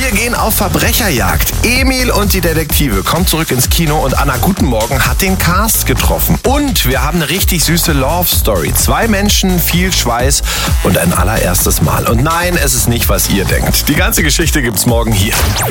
Wir gehen auf Verbrecherjagd. Emil und die Detektive kommen zurück ins Kino und Anna Guten Morgen hat den Cast getroffen. Und wir haben eine richtig süße Love Story. 2 Menschen, viel Schweiß und ein allererstes Mal. Und nein, es ist nicht, was ihr denkt. Die ganze Geschichte gibt's morgen hier.